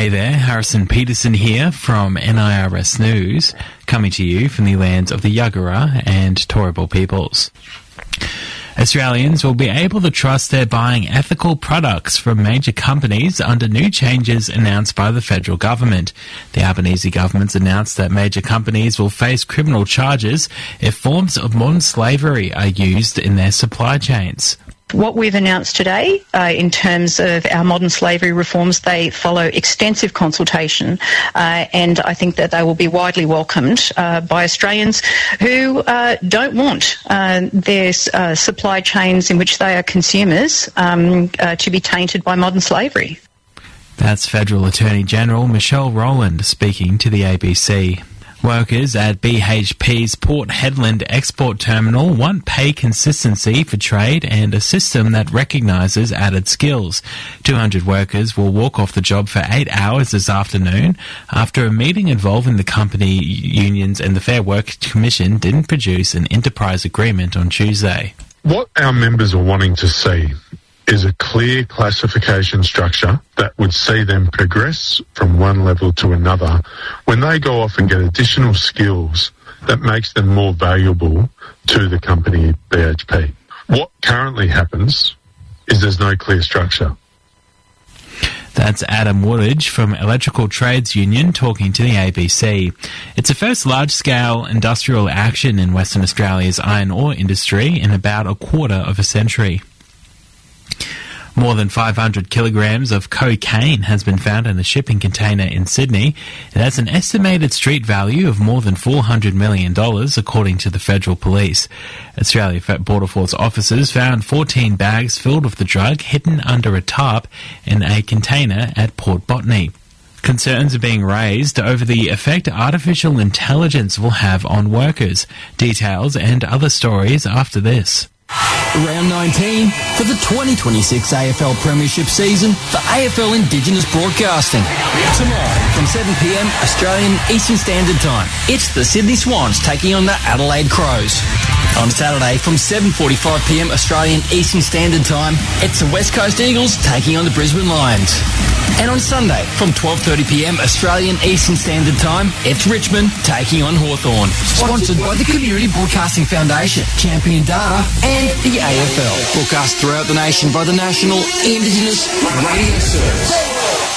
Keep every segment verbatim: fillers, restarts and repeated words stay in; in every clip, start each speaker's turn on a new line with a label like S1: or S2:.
S1: Hey there, Harrison Peterson here from N I R S News, coming to you from the lands of the Yagara and Turrbal peoples. Australians will be able to trust they're buying ethical products from major companies under new changes announced by the federal government. The Albanese government's announced that major companies will face criminal charges if forms of modern slavery are used in their supply chains.
S2: What we've announced today uh, in terms of our modern slavery reforms, they follow extensive consultation uh, and I think that they will be widely welcomed uh, by Australians who uh, don't want uh, their uh, supply chains in which they are consumers um, uh, to be tainted by modern slavery.
S1: That's Federal Attorney General Michelle Rowland speaking to the A B C. Workers at B H P's Port Hedland Export Terminal want pay consistency for trade and a system that recognises added skills. two hundred workers will walk off the job for eight hours this afternoon after a meeting involving the company unions and the Fair Work Commission didn't produce an enterprise agreement on Tuesday.
S3: What our members are wanting to see is a clear classification structure that would see them progress from one level to another when they go off and get additional skills that makes them more valuable to the company B H P. What currently happens is there's no clear structure.
S1: That's Adam Woolidge from Electrical Trades Union talking to the A B C. It's the first large-scale industrial action in Western Australia's iron ore industry in about a quarter of a century. More than five hundred kilograms of cocaine has been found in a shipping container in Sydney. It has an estimated street value of more than four hundred million dollars, according to the Federal Police. Australia Border Force officers found fourteen bags filled with the drug hidden under a tarp in a container at Port Botany. Concerns are being raised over the effect artificial intelligence will have on workers. Details and other stories after this.
S4: Round nineteen for the twenty twenty-six A F L Premiership season for A F L Indigenous Broadcasting. Tomorrow from seven p m Australian Eastern Standard Time, it's the Sydney Swans taking on the Adelaide Crows. On Saturday from seven forty-five p m Australian Eastern Standard Time, it's the West Coast Eagles taking on the Brisbane Lions. And on Sunday from twelve thirty p m Australian Eastern Standard Time, it's Richmond taking on Hawthorn. Sponsored by the Community Broadcasting Foundation, Champion Data and the A F L. Broadcast throughout the nation by the National Indigenous Radio Service.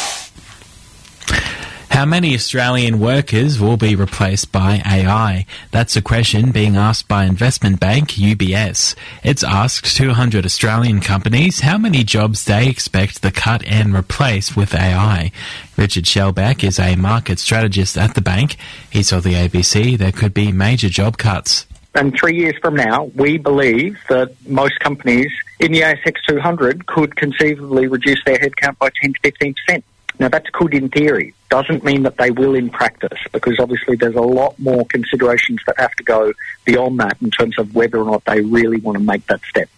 S1: How many Australian workers will be replaced by A I? That's a question being asked by investment bank U B S. It's asked two hundred Australian companies how many jobs they expect to cut and replace with A I. Richard Shellback is a market strategist at the bank. He told the A B C there could be major job cuts.
S5: And three years from now, we believe that most companies in the A S X two hundred could conceivably reduce their headcount by ten to fifteen percent. Now, that's good in theory. Doesn't mean that they will in practice, because obviously there's a lot more considerations that have to go beyond that in terms of whether or not they really want to make that step.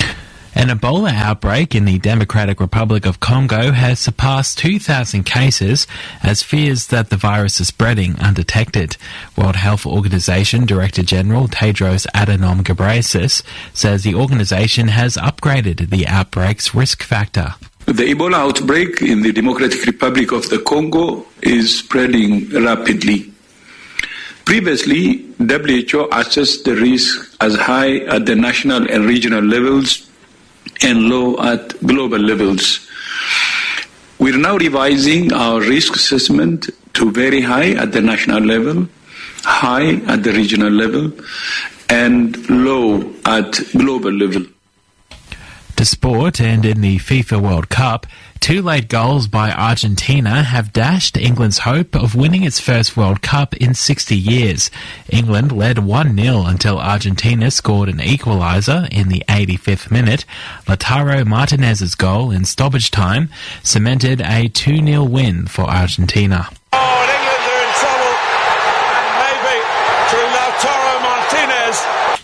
S1: An Ebola outbreak in the Democratic Republic of Congo has surpassed two thousand cases as fears that the virus is spreading undetected. World Health Organization Director General Tedros Adhanom Ghebreyesus says the organization has upgraded the outbreak's risk factor.
S6: The Ebola outbreak in the Democratic Republic of the Congo is spreading rapidly. Previously, W H O assessed the risk as high at the national and regional levels and low at global levels. We're now revising our risk assessment to very high at the national level, high at the regional level, and low at global level.
S1: To sport, and in the FIFA World Cup, two late goals by Argentina have dashed England's hope of winning its first World Cup in sixty years. England led one nil until Argentina scored an equaliser in the eighty-fifth minute. Lautaro Martinez's goal in stoppage time cemented a two nil win for Argentina.
S7: Oh, and England are in trouble, and maybe through Lautaro Martinez.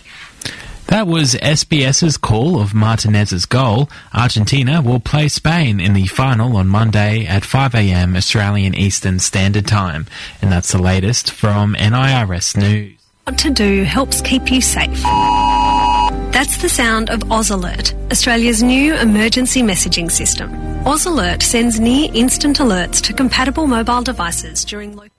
S1: That was SBS's call of Martinez's goal. Argentina will play Spain in the final on Monday at five a m Australian Eastern Standard Time. And that's the latest from N I R S News.
S8: What to do helps keep you safe. That's the sound of AusAlert, Australia's new emergency messaging system. AusAlert sends near instant alerts to compatible mobile devices during local